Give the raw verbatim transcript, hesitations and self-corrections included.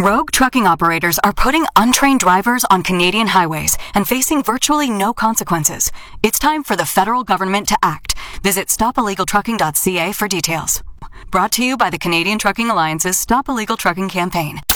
Rogue trucking operators are putting untrained drivers on Canadian highways and facing virtually no consequences. It's time for the federal government to act. Visit stop illegal trucking dot c a for details. Brought to you by the Canadian Trucking Alliance's Stop Illegal Trucking campaign.